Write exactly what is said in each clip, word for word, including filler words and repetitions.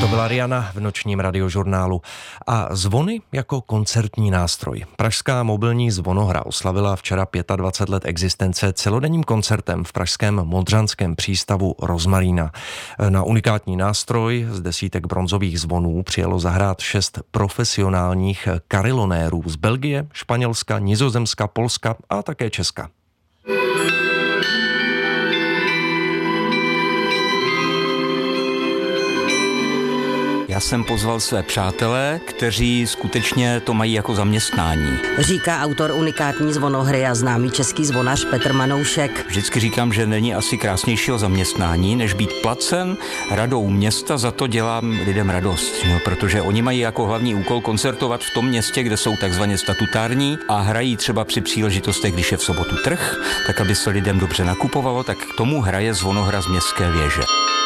To byla Rihanna v nočním radiožurnálu. A zvony jako koncertní nástroj. Pražská mobilní zvonohra oslavila včera dvacet pět let existence celodenním koncertem v pražském Modřanském přístavu Rozmarína. Na unikátní nástroj z desítek bronzových zvonů přijelo zahrát šest profesionálních karilonérů z Belgie, Španělska, Nizozemska, Polska a také Česka. Já jsem pozval své přátelé, kteří skutečně to mají jako zaměstnání. Říká autor unikátní zvonohry a známý český zvonař Petr Manoušek. Vždycky říkám, že není asi krásnějšího zaměstnání, než být placen radou města, za to dělám lidem radost, no, protože oni mají jako hlavní úkol koncertovat v tom městě, kde jsou takzvaně statutární a hrají třeba při příležitostech, když je v sobotu trh, tak aby se lidem dobře nakupovalo, tak k tomu hraje zvonohra z Městské věže.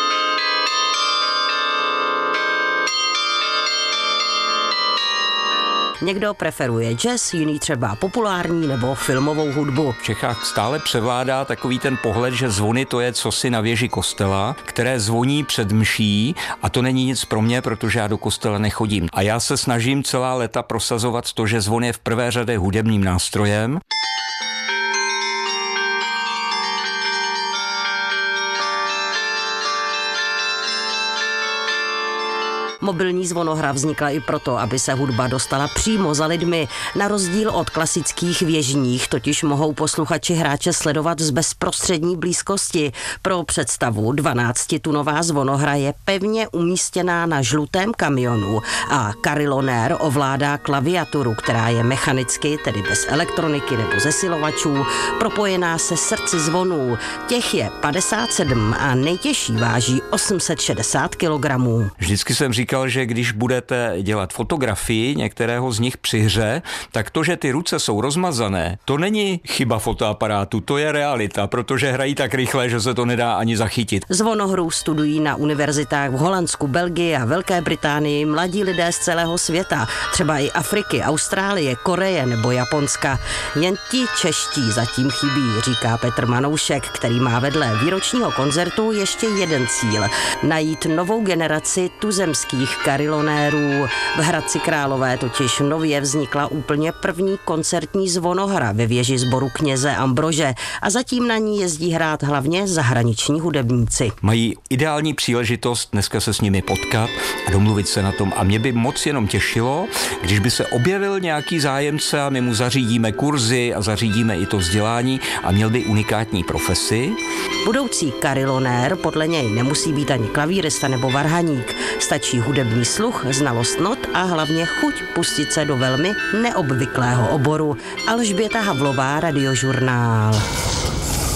Někdo preferuje jazz, jiný třeba populární nebo filmovou hudbu. V Čechách stále převládá takový ten pohled, že zvony to je cosi na věži kostela, které zvoní před mší a to není nic pro mě, protože já do kostela nechodím. A já se snažím celá léta prosazovat to, že zvon je v prvé řadě hudebním nástrojem. Mobilní zvonohra vznikla i proto, aby se hudba dostala přímo za lidmi. Na rozdíl od klasických věžních, totiž mohou posluchači hráče sledovat z bezprostřední blízkosti. Pro představu dvanáctitunová zvonohra je pevně umístěná na žlutém kamionu a karilonér ovládá klaviaturu, která je mechanicky, tedy bez elektroniky nebo zesilovačů, propojená se srdci zvonů. Těch je padesát sedm a nejtěžší váží osm set šedesát kilogramů. Vždycky jsem říkal, že když budete dělat fotografii některého z nich při hře, tak to, že ty ruce jsou rozmazané, to není chyba fotoaparátu, to je realita, protože hrají tak rychle, že se to nedá ani zachytit. Zvonohru studují na univerzitách v Holandsku, Belgii a Velké Británii mladí lidé z celého světa, třeba i Afriky, Austrálie, Koreje nebo Japonska. Jen ti čeští zatím chybí, říká Petr Manoušek, který má vedle výročního koncertu ještě jeden cíl – najít novou generaci tuzemských karilonérů. V Hradci Králové totiž nově vznikla úplně první koncertní zvonohra ve věži sboru kněze Ambrože a zatím na ní jezdí hrát hlavně zahraniční hudebníci. Mají ideální příležitost dneska se s nimi potkat a domluvit se na tom a mě by moc jenom těšilo, když by se objevil nějaký zájemce a my mu zařídíme kurzy a zařídíme i to vzdělání a měl by unikátní profesi. Budoucí karilonér podle něj nemusí být ani klavírista nebo varhaník. Stačí hudební sluch, znalost not a hlavně chuť pustit se do velmi neobvyklého oboru. Alžběta Havlová, Radiožurnál.